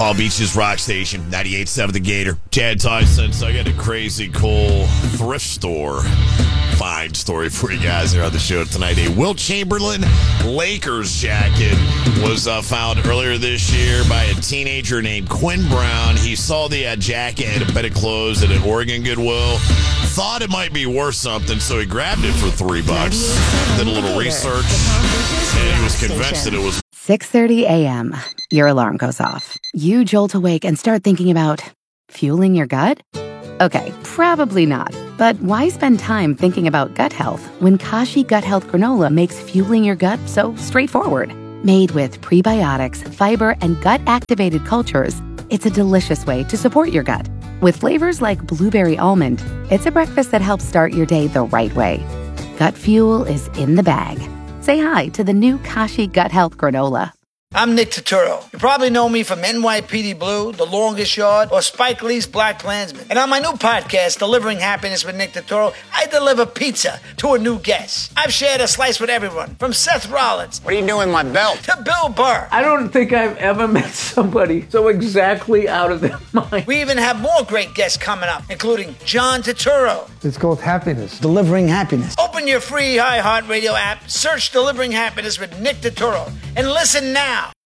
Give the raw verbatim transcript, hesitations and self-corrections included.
Palm Beach's rock station, ninety-eight point seven The Gator. Chad Tyson. So I got a crazy cool thrift store find story for you guys here on the show tonight. A Wilt Chamberlain Lakers jacket was uh, found earlier this year by a teenager named Quinn Brown. He saw the uh, jacket at a bit of clothes at an Oregon Goodwill. Thought it might be worth something, so he grabbed it for three bucks. Did a little research, and he was convinced that it was six thirty a.m. Your alarm goes off. You jolt awake and start thinking about fueling your gut? Okay, probably not. But why spend time thinking about gut health when Kashi Gut Health Granola makes fueling your gut so straightforward? Made with prebiotics, fiber, and gut-activated cultures, it's a delicious way to support your gut. With flavors like blueberry almond, it's a breakfast that helps start your day the right way. Gut fuel is in the bag. Say hi to the new Kashi Gut Health Granola. I'm Nick Turturro. You probably know me from N Y P D Blue, The Longest Yard, or Spike Lee's Black Klansman. And on my new podcast, Delivering Happiness with Nick Turturro, I deliver pizza to a new guest. I've shared a slice with everyone, from Seth Rollins. What are you doing with my belt? To Bill Burr. I don't think I've ever met somebody so exactly out of their mind. We even have more great guests coming up, including John Turturro. It's called Happiness. Delivering Happiness. Open your free iHeartRadio app, search Delivering Happiness with Nick Turturro, and listen now.